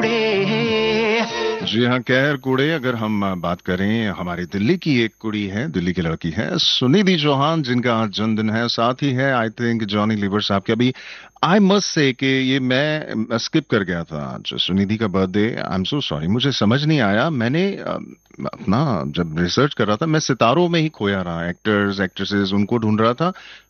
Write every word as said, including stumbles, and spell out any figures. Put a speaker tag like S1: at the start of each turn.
S1: जी हाँ, कहर कूड़े। अगर हम बात करें, हमारी दिल्ली की एक कुड़ी है, दिल्ली की लड़की है सुनिधि चौहान, जिनका आज जन्मदिन है। साथ ही है आई थिंक जॉनी लीवर साहब के। अभी आई मस्ट से कि ये मैं स्किप कर गया था आज सुनिधि का birthday. I am so sorry, मुझे समझ नहीं आया। मैंने अ, अपना जब रिसर्च कर रहा था, मैं सितारों में ही खोया रहा, एक्टर्स एक्ट्रेसेस उनको ढूंढ रहा था।